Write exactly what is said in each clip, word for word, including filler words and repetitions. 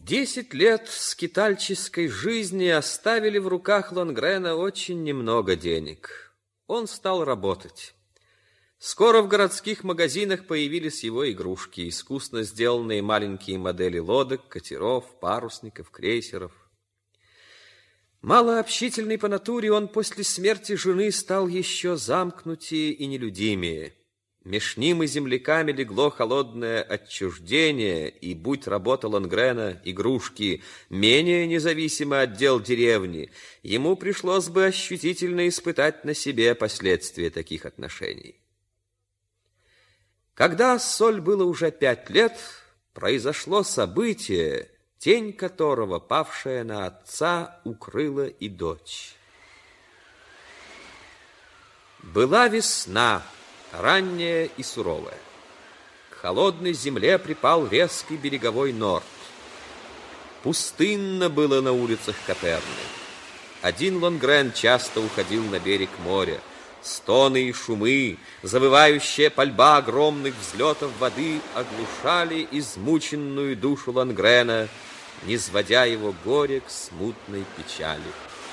Десять лет скитальческой жизни оставили в руках Лонгрена очень немного денег. Он стал работать. Скоро в городских магазинах появились его игрушки, искусно сделанные маленькие модели лодок, катеров, парусников, крейсеров. Малообщительный по натуре, он после смерти жены стал еще замкнутее и нелюдимее. Меж ним и земляками легло холодное отчуждение, и, будь работа Лонгрена, игрушки, менее независимо от дел деревни, ему пришлось бы ощутительно испытать на себе последствия таких отношений. Когда Соль было уже пять лет, произошло событие, тень которого, павшая на отца, укрыла и дочь. Была весна, ранняя и суровая. К холодной земле припал резкий береговой норд. Пустынно было на улицах Каперны. Один Лонгрен часто уходил на берег моря. Стоны и шумы, завывающая пальба огромных взлетов воды оглушали измученную душу Лонгрена, низводя его горе к смутной печали.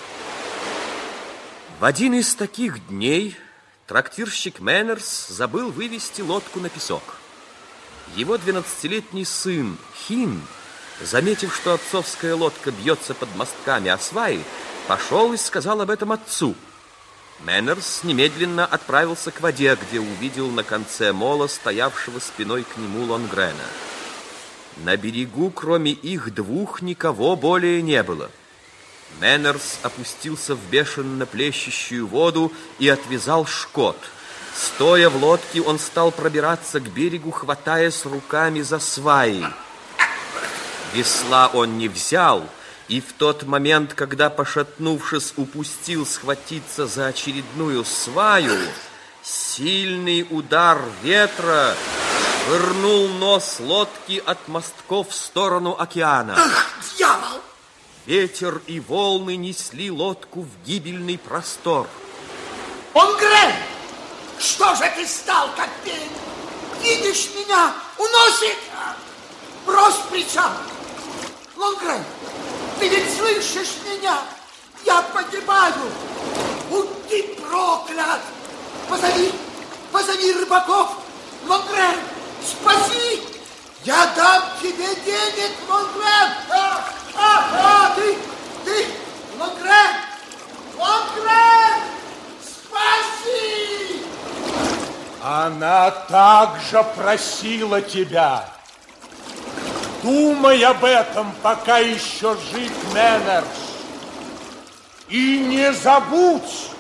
В один из таких дней трактирщик Мэннерс забыл вывести лодку на песок. Его двенадцатилетний сын Хин, заметив, что отцовская лодка бьется под мостками о сваи, пошел и сказал об этом отцу. Мэннерс немедленно отправился к воде, где увидел на конце мола стоявшего спиной к нему Лонгрена. На берегу, кроме их двух, никого более не было. Мэннерс опустился в бешено плещущую воду и отвязал шкот. Стоя в лодке, он стал пробираться к берегу, хватаясь руками за сваи. Весла он не взял, и в тот момент, когда, пошатнувшись, упустил схватиться за очередную сваю, сильный удар ветра швырнул нос лодки от мостков в сторону океана. Ах, дьявол! Ветер и волны несли лодку в гибельный простор. Лонгрен, что же ты стал, как пень? Видишь меня? Уносит! Брось причал! Лонгрен, ты ведь слышишь меня? Я погибаю! Будь ты проклят! Позови, позови рыбаков! Лонгрен, спаси! Я дам тебе денег, Лонгрен! А, а, а, ты, ты, Лонгрен! Лонгрен! Спаси! Она также просила тебя. Думай об этом, пока еще жив Мэннерс. И не забудь,